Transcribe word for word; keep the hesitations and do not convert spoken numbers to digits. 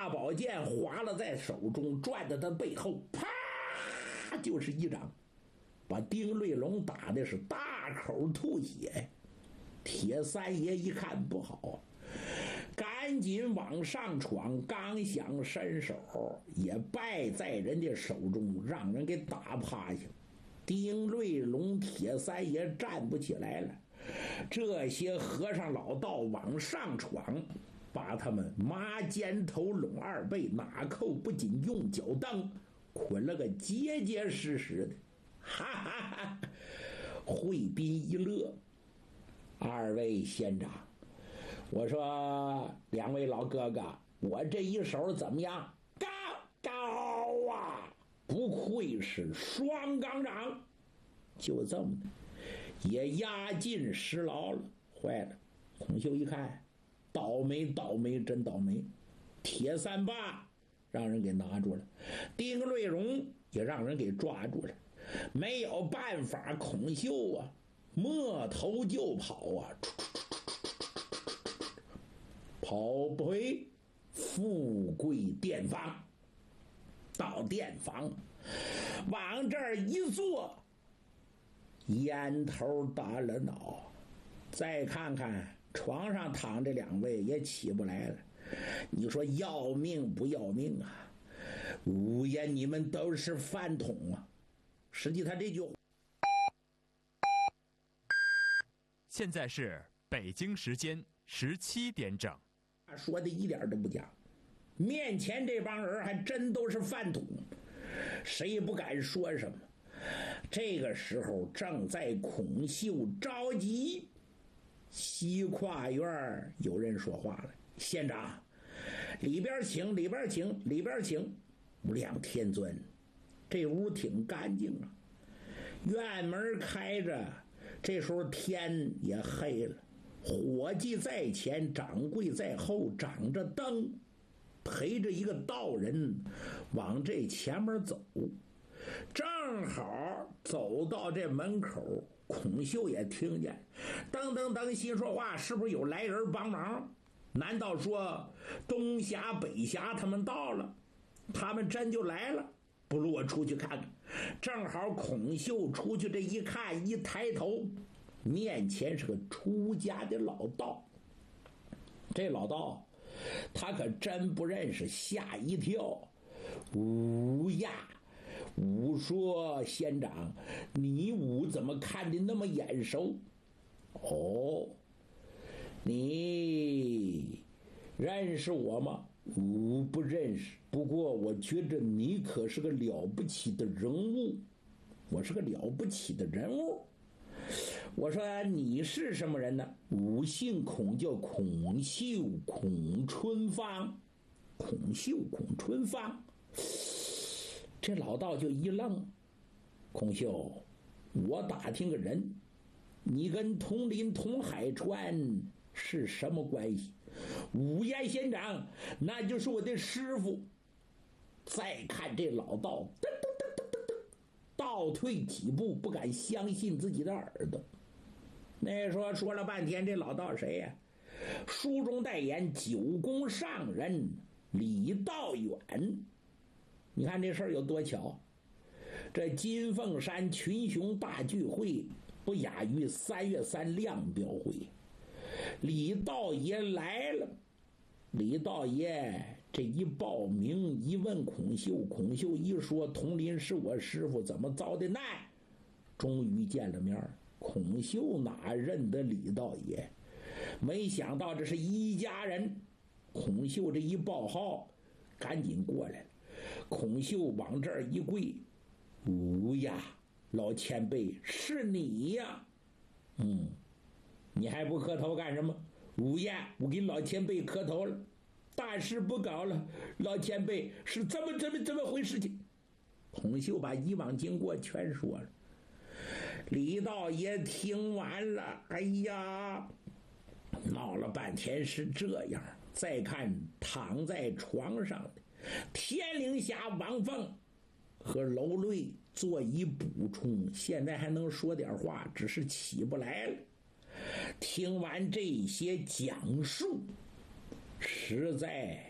宝剑划了在手中，转到他背后，啪就是一掌，把丁瑞龙打的是大口吐血。铁三爷一看不好，赶紧往上闯，刚想伸手，也败在人家手中，让人给打趴下。丁瑞龙、铁三爷站不起来了，这些和尚老道往上闯，把他们麻肩头拢二背，哪扣不仅用脚蹬，捆了个结结实实的。哈哈哈！惠宾一乐，二位仙长，我说两位老哥哥，我这一手怎么样？高高啊！不愧是双钢掌。就这么的，也压进石牢了。坏了！孔秀一看，倒霉倒霉真倒霉。铁三霸让人给拿住了，丁瑞荣也让人给抓住了。没有办法，孔秀啊摸头就跑啊，跑不回富贵店房。到店房往这儿一坐，烟头打了脑，再看看床上躺着两位也起不来了。你说要命不要命啊？无言你们都是饭桶啊！实际他这句话， 现在是北京时间十七点整， 说的一点都不假。面前这帮人还真都是饭桶，谁也不敢说什么。这个时候正在孔秀着急，西跨院有人说话了：“县长，里边请，里边请，里边请。”无量天尊，这屋挺干净啊，院门开着，这时候天也黑了，伙计在前，掌柜在后，掌着灯，陪着一个道人往这前面走。正好走到这门口，孔秀也听见，噔噔噔，心说话，是不是有来人帮忙？难道说东峡北峡他们到了？他们真就来了？不如我出去看看。正好孔秀出去这一看，一抬头，面前是个出家的老道。这老道他可真不认识，吓一跳。呜呀！吾说仙长，你吾怎么看的那么眼熟？哦，你认识我吗？吾不认识，不过我觉得你可是个了不起的人物。我是个了不起的人物。我说你是什么人呢？吾姓孔，叫孔秀，孔春芳。孔秀，孔春芳。这老道就一愣。孔秀，我打听个人，你跟佟林、佟海川是什么关系？五言仙长，那就是我的师傅。再看这老道，噔噔噔噔噔噔，倒退几步，不敢相信自己的耳朵。那说说了半天，这老道谁呀、啊？书中代言九宫上人李道远。你看这事儿有多巧，这金凤山群雄大聚会不亚于三月三亮标会。李道爷来了，李道爷这一报名，一问孔秀，孔秀一说佟林是我师傅，怎么遭的难？终于见了面。孔秀哪认得李道爷？没想到这是一家人。孔秀这一报号，赶紧过来了。孔秀往这儿一跪，呜呀，老前辈，是你呀！嗯，你还不磕头干什么？呜呀，我给老前辈磕头了。大事不搞了，老前辈是这么这么这么回事情。孔秀把以往经过全说了。李道爷听完了，哎呀，闹了半天是这样。再看躺在床上的天灵峡王凤和楼瑞做一补充，现在还能说点话，只是起不来了。听完这些讲述，实在